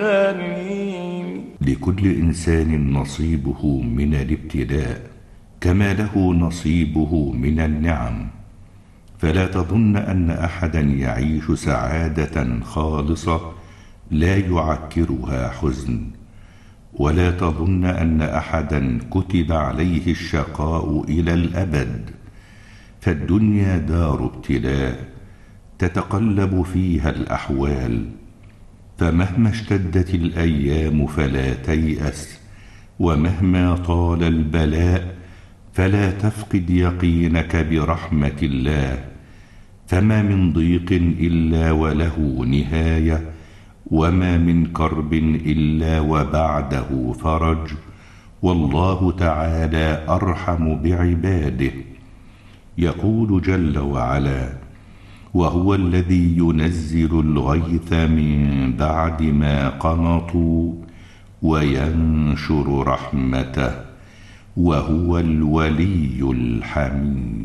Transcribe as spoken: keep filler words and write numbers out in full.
لكل إنسان نصيبه من الابتلاء كما له نصيبه من النعم، فلا تظن أن أحدا يعيش سعادة خالصة لا يعكرها حزن، ولا تظن أن أحدا كتب عليه الشقاء إلى الأبد، فالدنيا دار ابتلاء تتقلب فيها الأحوال، فمهما اشتدت الأيام فلا تيأس، ومهما طال البلاء فلا تفقد يقينك برحمة الله، فما من ضيق إلا وله نهاية، وما من كرب إلا وبعده فرج، والله تعالى أرحم بعباده. يقول جل وعلا: وهو الذي ينزل الغيث من بعد ما قنطوا وينشر رحمته وهو الولي الحميد.